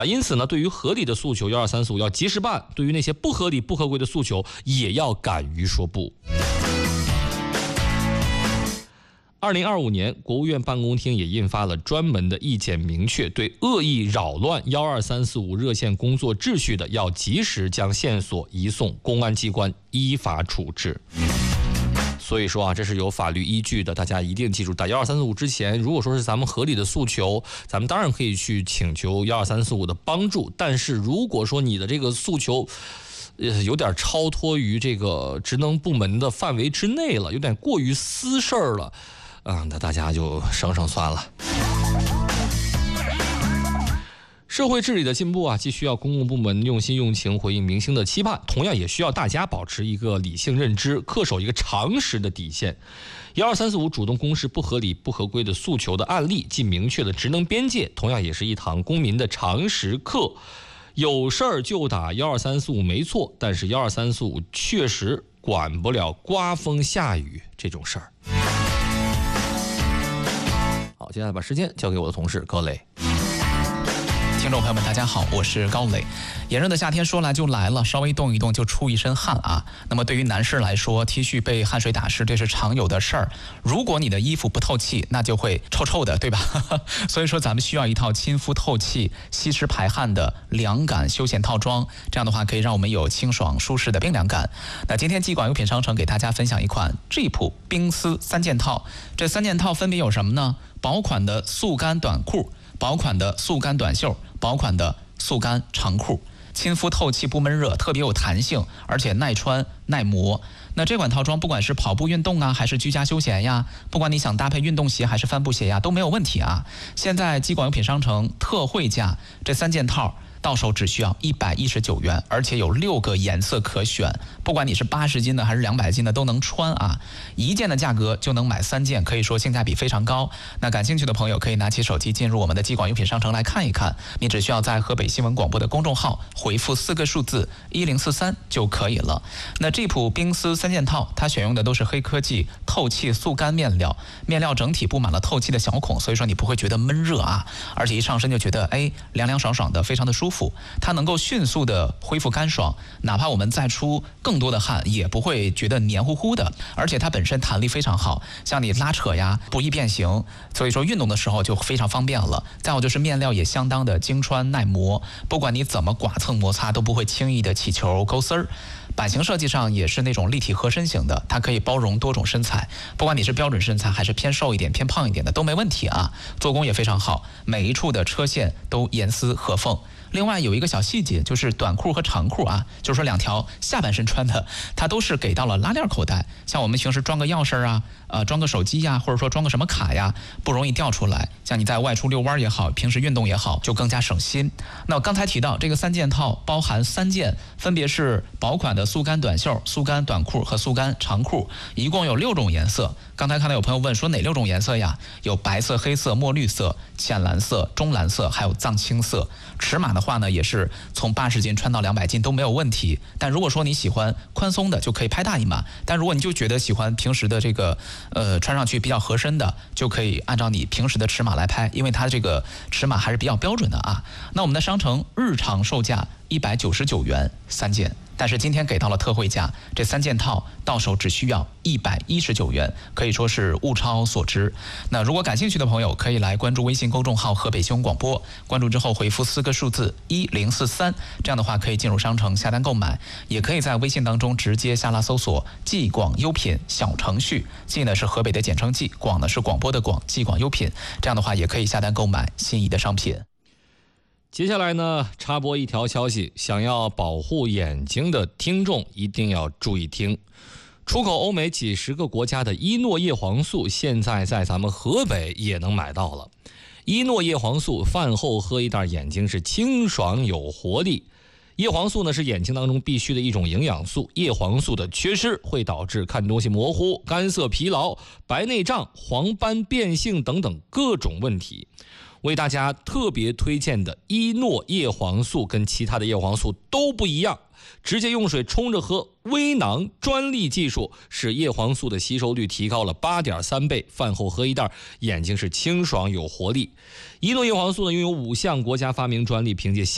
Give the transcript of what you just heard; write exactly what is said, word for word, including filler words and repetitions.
因此呢，对于合理的诉求，一二三四五要及时办；对于那些不合理、不合规的诉求，也要敢于说不。二零二五年，国务院办公厅也印发了专门的意见，明确对恶意扰乱一二三四五热线工作秩序的，要及时将线索移送公安机关依法处置。所以说啊，这是有法律依据的，大家一定记住，打一二三四五之前，如果说是咱们合理的诉求，咱们当然可以去请求一二三四五的帮助。但是如果说你的这个诉求，呃，有点超脱于这个职能部门的范围之内了，有点过于私事儿了。啊、嗯，那大家就省省算了。社会治理的进步啊，既需要公共部门用心用情回应民心的期盼，同样也需要大家保持一个理性认知，恪守一个常识的底线。一二三四五主动公示不合理、不合规的诉求的案例，既明确了职能边界，同样也是一堂公民的常识课。有事儿就打一二三四五没错，但是一二三四五确实管不了刮风下雨这种事儿。好，接下来把时间交给我的同事高磊。 听众朋友们，大家好，我是高磊。炎热的夏天说来就来了，稍微动一动就出一身汗啊。那么对于男士来说 ，T 恤被汗水打湿，这是常有的事儿。如果你的衣服不透气，那就会臭臭的，对吧？所以说咱们需要一套亲肤透气、吸湿排汗的凉感休闲套装，这样的话可以让我们有清爽舒适的冰凉感。那今天季广优品商城给大家分享一款 Jeep 冰丝三件套，这三件套分别有什么呢？薄款的速干短裤，薄款的速干短袖，薄款的速干长裤，亲肤透气不闷热，特别有弹性，而且耐穿耐磨。那这款套装不管是跑步运动啊，还是居家休闲呀，不管你想搭配运动鞋还是帆布鞋呀，都没有问题啊。现在季广优品商城特惠价，这三件套到手只需要一百一十九元，而且有六个颜色可选，不管你是八十斤的还是两百斤的都能穿啊。一件的价格就能买三件，可以说性价比非常高。那感兴趣的朋友可以拿起手机进入我们的季广优品商城来看一看，你只需要在河北新闻广播的公众号回复四个数字一零四三就可以了。那这普冰丝三件套，它选用的都是黑科技透气速干面料，面料整体布满了透气的小孔，所以说你不会觉得闷热啊，而且一上身就觉得哎凉凉爽爽的，非常的舒服。它能够迅速的恢复干爽，哪怕我们再出更多的汗也不会觉得黏糊糊的，而且它本身弹力非常好，像你拉扯呀不易变形，所以说运动的时候就非常方便了。再有就是面料也相当的经穿耐磨，不管你怎么剐蹭摩擦都不会轻易的起球勾丝儿。版型设计上也是那种立体合身型的，它可以包容多种身材，不管你是标准身材还是偏瘦一点偏胖一点的都没问题啊。做工也非常好，每一处的车线都严丝合缝。另外有一个小细节，就是短裤和长裤啊，就是说两条下半身穿的，它都是给到了拉链口袋，像我们平时装个钥匙啊，呃，装个手机呀，或者说装个什么卡呀，不容易掉出来。像你在外出遛弯也好，平时运动也好，就更加省心。那我刚才提到这个三件套包含三件，分别是薄款的速干短袖、速干短裤和速干长裤，一共有六种颜色。刚才看到有朋友问说哪六种颜色呀？有白色、黑色、墨绿色、浅蓝色、中蓝色，还有藏青色。尺码的话呢，也是从八十斤穿到两百斤都没有问题。但如果说你喜欢宽松的，就可以拍大一码；但如果你就觉得喜欢平时的这个呃穿上去比较合身的，就可以按照你平时的尺码来拍，因为它这个尺码还是比较标准的啊。那我们的商城日常售价一百九十九元三件，但是今天给到了特惠价，这三件套到手只需要一百一十九元，可以说是物超所值。那如果感兴趣的朋友，可以来关注微信公众号河北新闻广播，关注之后回复四个数字一零四三，这样的话可以进入商城下单购买，也可以在微信当中直接下拉搜索季广优品小程序，季呢是河北的简称季，广呢是广播的广，季广优品，这样的话也可以下单购买心仪的商品。 接下来呢，插播一条消息，想要保护眼睛的听众一定要注意听。出口欧美几十个国家的伊诺叶黄素，现在在咱们河北也能买到了。伊诺叶黄素饭后喝一袋，眼睛是清爽有活力。叶黄素呢是眼睛当中必须的一种营养素，叶黄素的缺失会导致看东西模糊、干涩疲劳、白内障、黄斑变性等等各种问题。为大家特别推荐的伊诺叶黄素跟其他的叶黄素都不一样，直接用水冲着喝，微囊专利技术使叶黄素的吸收率提高了 八点三倍，饭后喝一袋，眼睛是清爽有活力。伊诺叶黄素呢拥有五项国家发明专利，凭借